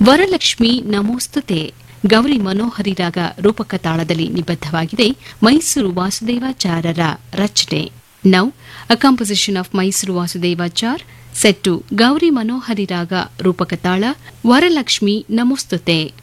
ವರಲಕ್ಷ್ಮಿ ನಮೋಸ್ತುತೆ ಗೌರಿ ಮನೋಹರಿ ರಾಗ ರೂಪಕ ತಾಳದಲ್ಲಿ ನಿಬದ್ದವಾಗಿದೆ ಮೈಸೂರು ವಾಸುದೇವಾಚಾರ್ಯರ ರಚನೆ. Now a composition of Mysuru Vasudevachar set to Gauri Manohari ರಾಗ ರೂಪಕ ತಾಳ ವರಲಕ್ಷ್ಮಿ ನಮೋಸ್ತುತೆ.